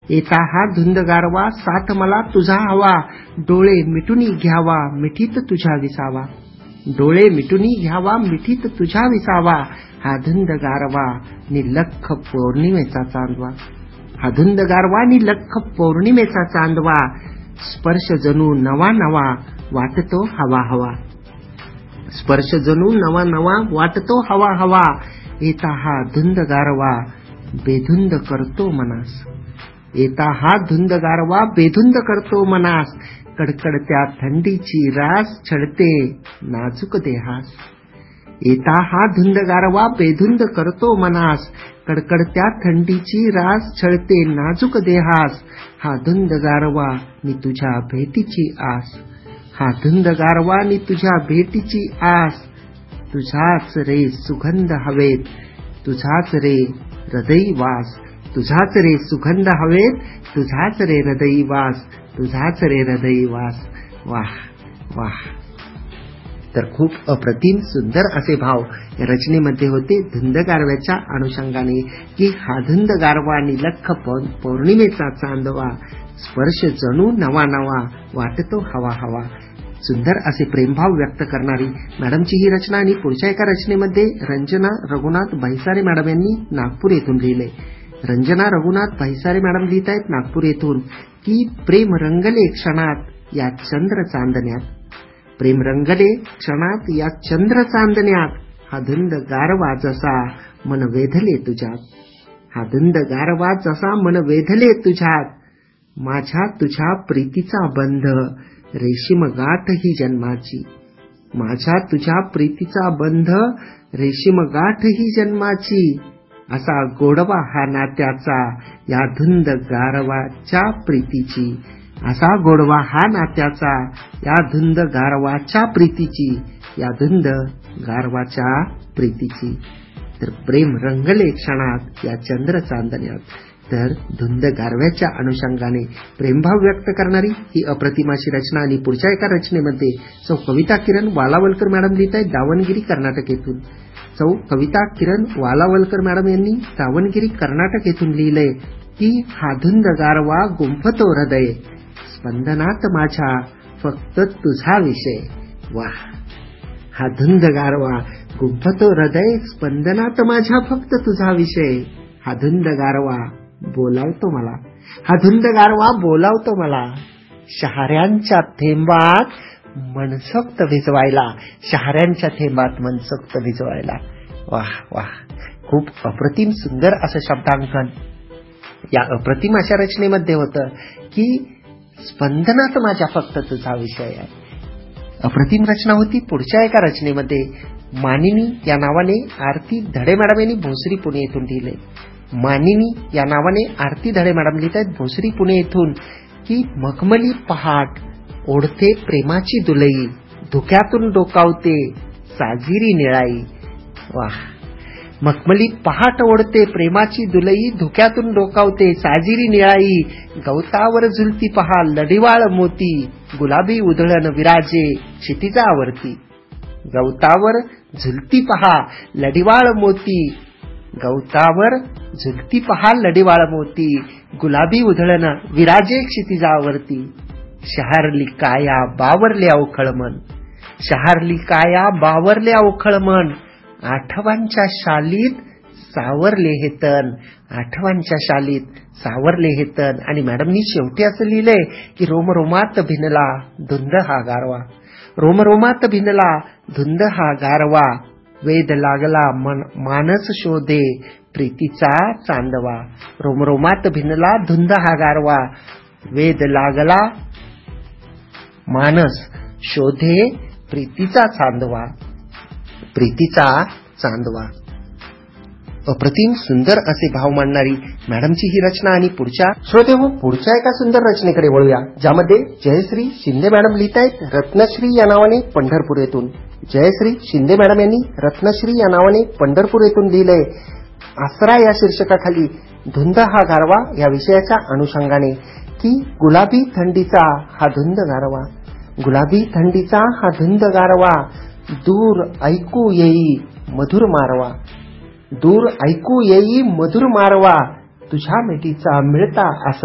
येता हा धुंद गारवा साथ मला तुझा हवा, डोळे मिटूनी घ्यावा मिठीत तुझ्या विसावा, डोळे मिटूनी घ्यावा मिठीत तुझ्या विसावा, हा धुंद गारवा नि लख पौर्णिमेचा चांदवा, हा धुंद गारवा नि लख पौर्णिमेचा चांदवा, स्पर्श जणू नवा नवा वाटतो हवा हवा, स्पर्श जणू नवा नवा वाटतो हवा हवा, येता हा धुंद गारवा बेधुंद करतो मनास, येता हा धुंद गारवा बेधुंद करतो मनास, कडकडत्या थंडीची रास छळते नाजूक देहास, येता हा धुंद गारवा बेधुंद करतो मनास, कडकडत्या थंडीची रास छळते नाजूक देहास, हा धुंद गारवा नि तुझ्या भेटीची आस, हा धुंद गारवा नि तुझ्या भेटीची आस, तुझाच रे सुगंध हवेत, तुझाच रे हृदयी वास, तुझाच रे सुगंध हवेत, तुझाच रे हृदयी वास, तुझाच रे हृदयी वास. वाह वाह. तर खूप अप्रतिम सुंदर असे भाव या रचनेमध्ये होते धुंद गारव्याच्या अनुषंगाने, की हा धुंद गारवा नि लख पौर्णिमेचा चांदवा, स्पर्श जणू नवा नवा वाटतो हवा हवा. सुंदर असे प्रेमभाव व्यक्त करणारी मॅडमची ही रचना. आणि पुढच्या एका रचनेमध्ये रंजना रघुनाथ भैसारे मॅडम यांनी नागपूर येथून लिहिले. रंजना रघुनाथ भैसारे मॅडम लिहित आहेत नागपूर येथून, की प्रेम रंगले क्षणात या चंद्र चांदण्यात, प्रेम रंगले क्षणात या चंद्र चांदण्यात, हा धुंद गारवा जसा मन वेधले तुझ्यात, हा धुंद गारवा जसा मन वेधले तुझ्यात, माझ्या तुझ्या प्रीतीचा बंध रेशीम गाठ ही जन्माची, माझ्या तुझ्या प्रीतीचा बंध रेशीम गाठ ही जन्माची, असा गोडवा हा नात्याचा या धुंद गारवाच्या प्रीतीची, असा गोडवा हा नात्याचा या धुंद गारवाच्या प्रीतीची, या धुंद गारवाच्या प्रीतीची. तर प्रेम रंगले क्षणात या चंद्र चांदण्यात. तर धुंद गारव्याच्या अनुषंगाने प्रेमभाव व्यक्त करणारी ही अप्रतिम अशी रचना. आणि पुढच्या एका रचनेमध्ये सौ कविता किरण वालावलकर मॅडम लिहित आहेत दावणगिरी कर्नाटक येथून. सौ कविता किरण वालावलकर मॅडम यांनी दावणगिरी कर्नाटक येथून लिहिलंय, की हा धुंद गारवा गुंफतो हृदय, स्पंदनात माझ्या फक्त तुझा विषय. वाह. हा धुंद गारवा गुंफतो हृदय, स्पंदनात माझ्या फक्त तुझा विषय, हा धुंद गारवा बोलावतो मला, हा धुंद गारवा बोलावतो मला, शहाऱ्यांच्या थेंबात मनसोक्त भिजवायला, शहाऱ्यांच्या थेंबात मनसोक्त भिजवायला. वाह वाह. खूप अप्रतिम सुंदर असं शब्दांकन या अप्रतिम अशा रचनेमध्ये होतं, की स्पंदनात माझ्या फक्त तुझा विषय आहे. अप्रतिम रचना होती. पुढच्या एका रचनेमध्ये मानिनी या नावाने आरती धडे मॅडम यांनी भोसरी पुणे येथून लिहिले. मानिनी या नावाने आरती धडे मॅडम लिहित आहेत भोसरी पुणे येथून, की मखमली पहाट ओढते प्रेमाची दुलई, धुक्यातून डोकावते साजिरी निळाई. वाह. मखमली पहाट ओढते प्रेमाची दुलई, धुक्यातून डोकावते साजिरी निळाई, गवतावर झुलती पहा लढिवाळ मोती, गुलाबी उधळण विराजे क्षितिजावरती. गवतावर झुलती पहा लढिवाळ मोती, गवतावर झुलती पहा लढिवाळ मोती, गुलाबी उधळण विराजे क्षितिजावरती. शहारली काया बावरले अवखळ मन, शहारली काया बावरले अवखळ मन, आठवांच्या शालीत सावरले हे तन, आठवांच्या शालीत सावरले हे तन. आणि मॅडमनी शेवटी असं लिहिलंय, की रोमरोमात भिनला धुंद हा गारवा, रोमरोमात भिनला धुंद हा गारवा, वेध लागला मानस शोधे प्रीतीचा चांदवा, रोमरोमात भिनला धुंद हा गारवा, वेध लागला मानस शोधे प्रीतीचा चांदवा, प्रीतीचा चांदवा. अप्रतिम सुंदर असे भाव मांडणारी मॅडमची ही रचना. आणि पुढच्या श्रोते हो, पुढच्या एका सुंदर रचनेकडे वळूया, ज्यामध्ये जयश्री शिंदे मॅडम लिहित आहेत रत्नश्री या नावाने पंढरपूर येथून. जयश्री शिंदे मॅडम यांनी रत्नश्री या नावाने पंढरपूर येथून लिहिलंय, आसरा या शीर्षकाखाली धुंद हा गारवा या विषयाच्या अनुषंगाने, की गुलाबी थंडीचा हा धुंद गारवा, गुलाबी थंडीचा हा धुंद गारवा, दूर ऐकू येई मधुर मारवा, दूर ऐकू येई मधुर मारवा, तुझ्या मिठीचा मिळता असा